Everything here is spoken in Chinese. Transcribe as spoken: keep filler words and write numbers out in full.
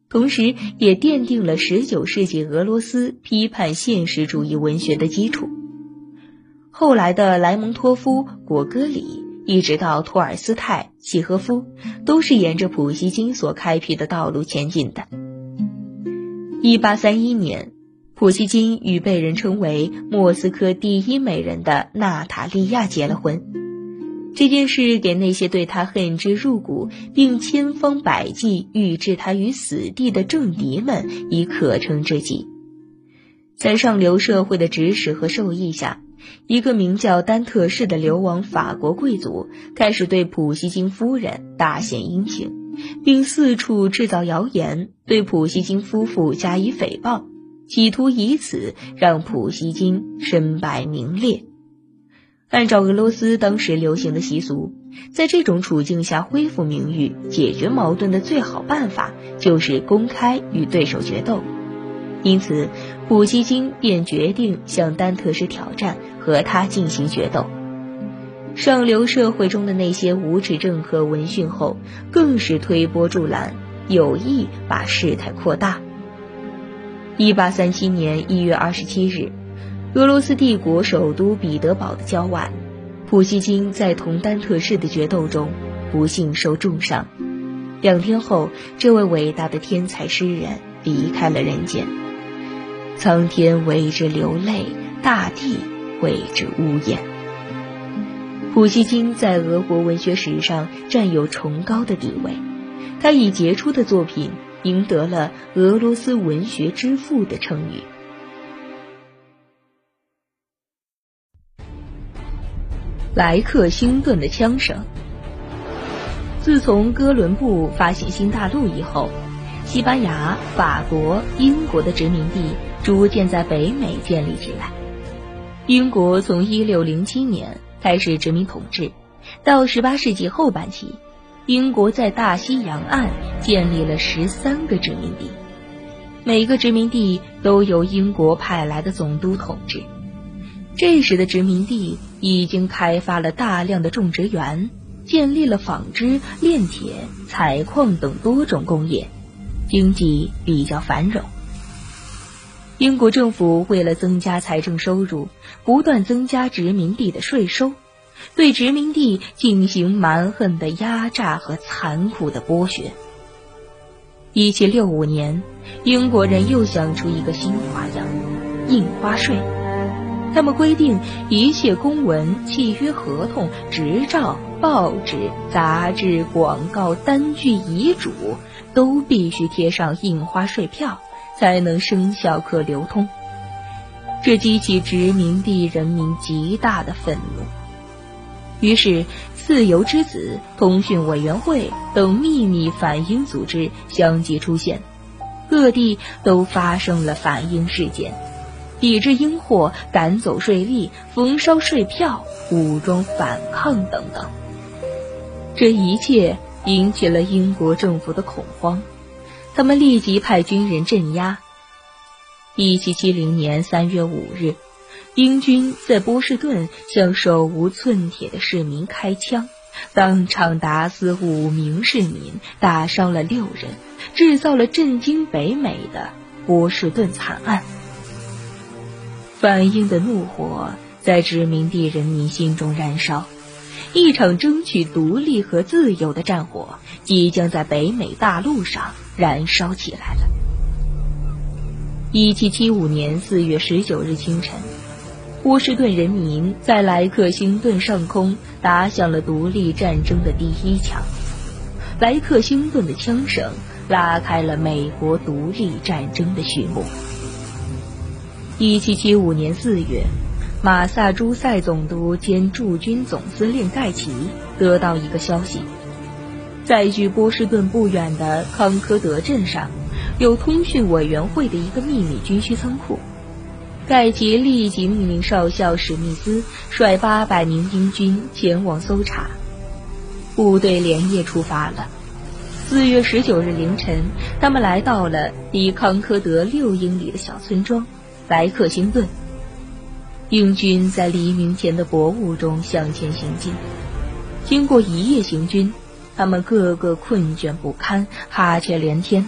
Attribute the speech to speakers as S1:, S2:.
S1: 同时也奠定了十九世纪俄罗斯批判现实主义文学的基础。后来的莱蒙托夫、果戈里，一直到托尔斯泰、契诃夫，都是沿着普希金所开辟的道路前进的。一八三一年，普希金与被人称为莫斯科第一美人的娜塔莉亚结了婚。这件事给那些对他恨之入骨并千方百计欲置他于死地的政敌们以可乘之机。在上流社会的指使和授意下，一个名叫丹特士的流亡法国贵族开始对普希金夫人大献殷勤，并四处制造谣言，对普希金夫妇加以诽谤，企图以此让普希金身败名裂。按照俄罗斯当时流行的习俗，在这种处境下恢复名誉、解决矛盾的最好办法就是公开与对手决斗。因此，普希金便决定向丹特士挑战，和他进行决斗。上流社会中的那些无耻政客闻讯后，更是推波助澜，有意把事态扩大。一八三七年一月二十七日，俄罗斯帝国首都彼得堡的郊外，普希金在同丹特士的决斗中不幸受重伤。两天后，这位伟大的天才诗人离开了人间。苍天为之流泪，大地为之呜咽。普希金在俄国文学史上占有崇高的地位，他以杰出的作品赢得了俄罗斯文学之父的称誉。莱克星顿的枪声。自从哥伦布发现新大陆以后，西班牙、法国、英国的殖民地逐渐在北美建立起来。英国从一六零七年开始殖民统治，到十八世纪后半期，英国在大西洋岸建立了十三个殖民地，每个殖民地都由英国派来的总督统治。这时的殖民地已经开发了大量的种植园，建立了纺织、炼铁、采矿等多种工业，经济比较繁荣。英国政府为了增加财政收入，不断增加殖民地的税收，对殖民地进行蛮横的压榨和残酷的剥削。一七六五年，英国人又想出一个新花样——印花税。他们规定一切公文、契约合同、执照、报纸、杂志、广告、单据、遗嘱都必须贴上印花税票，才能生效可流通。这激起殖民地人民极大的愤怒。于是自由之子、通讯委员会等秘密反英组织相继出现，各地都发生了反英事件，抵制英货、赶走税吏、焚烧税票、武装反抗等等。这一切引起了英国政府的恐慌，他们立即派军人镇压。一七七零年三月五日，英军在波士顿向手无寸铁的市民开枪，当场打死五名市民，打伤了六人，制造了震惊北美的波士顿惨案。反英的怒火在殖民地人民心中燃烧，一场争取独立和自由的战火即将在北美大陆上燃烧起来了。一七七五年四月十九日清晨，波士顿人民在莱克星顿上空打响了独立战争的第一枪。莱克星顿的枪声拉开了美国独立战争的序幕。一七七五年四月，马萨诸塞总督兼驻军总司令盖奇得到一个消息，在距波士顿不远的康科德镇上，有通讯委员会的一个秘密军需仓库。盖奇立即命令少校史密斯率八百名英军前往搜查。部队连夜出发了。四月十九日凌晨，他们来到了离康科德六英里的小村庄莱克星顿。英军在黎明前的薄雾中向前行进，经过一夜行军，他们个个困倦不堪，哈欠连天。